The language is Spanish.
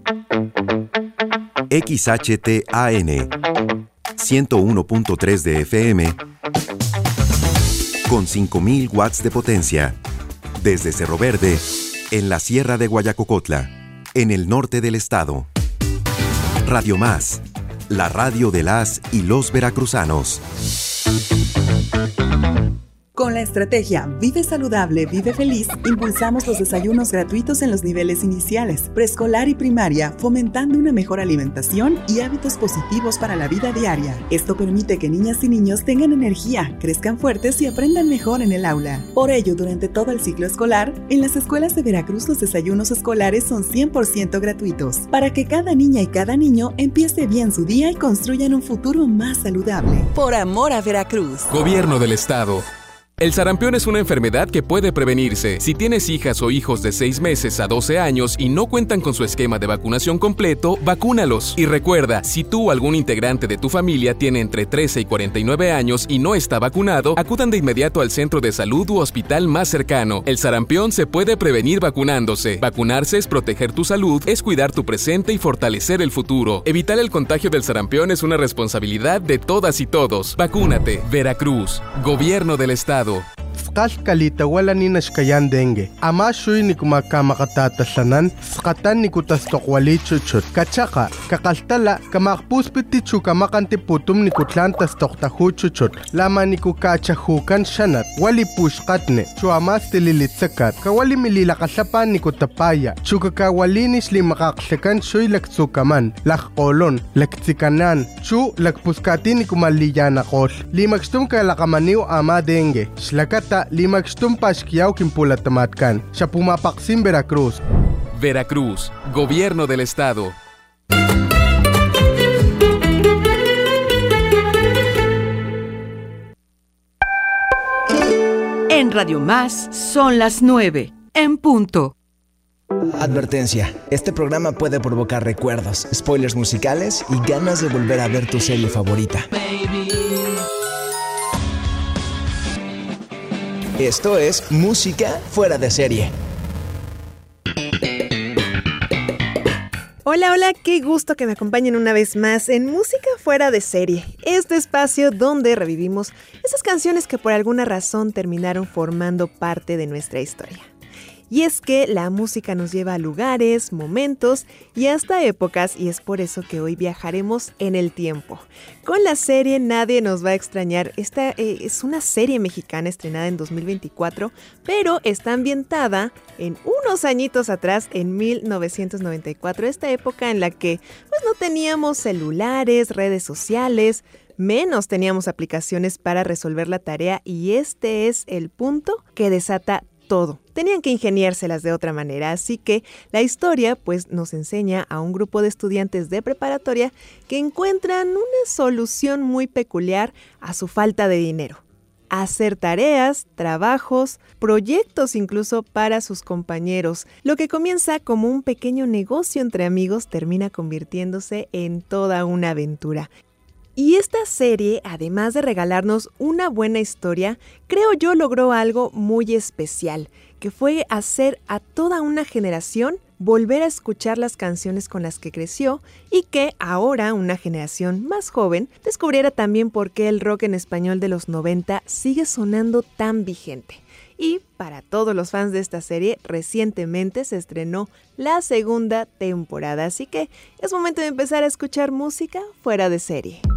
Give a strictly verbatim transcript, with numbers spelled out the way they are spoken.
X H T A N ciento uno punto tres de F M con cinco mil watts de potencia. Desde Cerro Verde, en la Sierra de Guayacocotla, en el norte del estado. Radio Más, la radio de las y los veracruzanos. Con la estrategia Vive Saludable, Vive Feliz, impulsamos los desayunos gratuitos en los niveles iniciales, preescolar y primaria, fomentando una mejor alimentación y hábitos positivos para la vida diaria. Esto permite que niñas y niños tengan energía, crezcan fuertes y aprendan mejor en el aula. Por ello, durante todo el ciclo escolar, en las escuelas de Veracruz los desayunos escolares son cien por ciento gratuitos, para que cada niña y cada niño empiece bien su día y construyan un futuro más saludable. Por amor a Veracruz. Gobierno del Estado. El sarampión es una enfermedad que puede prevenirse. Si tienes hijas o hijos de seis meses a doce años y no cuentan con su esquema de vacunación completo, vacúnalos. Y recuerda, si tú o algún integrante de tu familia tiene entre trece y cuarenta y nueve años y no está vacunado, acudan de inmediato al centro de salud u hospital más cercano. El sarampión se puede prevenir vacunándose. Vacunarse es proteger tu salud, es cuidar tu presente y fortalecer el futuro. Evitar el contagio del sarampión es una responsabilidad de todas y todos. Vacúnate. Veracruz. Gobierno del Estado. Kalkalita wala ni nashkayan dengue. Ama shuy ni kumakamatatatasanan, skatan ni kutastokwali chuchut. Kachaka, kakaltala, kamakpuspiti chukamakanti putum ni kutlantas toktahu chuchut. Lama ni kukachahukan shanat, wali pushkatne, chuamas tililitsakat, kawali mililakasapan ni kutapaya, chukakawalinis li makaksakan shuy laktsukaman, lakkolon, laktsikanan, chu lakpuskati ni kumaliyanakol. Limakstum kalakamaniw ama dengue. Shlakata limakstum pashkiyaw kimpulatamatkan. Siya pumapaksim Veracruz. Veracruz, Gobierno del Estado. En Radio Más son las nueve, en punto. Advertencia, este programa puede provocar recuerdos, spoilers musicales y ganas de volver a ver tu serie favorita. Esto es Música Fuera de Serie. Hola, hola, qué gusto que me acompañen una vez más en Música Fuera de Serie, este espacio donde revivimos esas canciones que por alguna razón terminaron formando parte de nuestra historia. Y es que la música nos lleva a lugares, momentos y hasta épocas, y es por eso que hoy viajaremos en el tiempo. Con la serie Nadie nos va a extrañar. Esta eh, es una serie mexicana estrenada en dos mil veinticuatro, pero está ambientada en unos añitos atrás, en mil novecientos noventa y cuatro, esta época en la que pues, no teníamos celulares, redes sociales, menos teníamos aplicaciones para resolver la tarea, y este es el punto que desata todo. Tenían que ingeniárselas de otra manera, así que la historia pues nos enseña a un grupo de estudiantes de preparatoria que encuentran una solución muy peculiar a su falta de dinero. Hacer tareas, trabajos, proyectos incluso para sus compañeros. Lo que comienza como un pequeño negocio entre amigos termina convirtiéndose en toda una aventura. Y esta serie, además de regalarnos una buena historia, creo yo logró algo muy especial, que fue hacer a toda una generación volver a escuchar las canciones con las que creció y que ahora una generación más joven descubriera también por qué el rock en español de los noventa sigue sonando tan vigente. Y para todos los fans de esta serie, recientemente se estrenó la segunda temporada, así que es momento de empezar a escuchar música fuera de serie.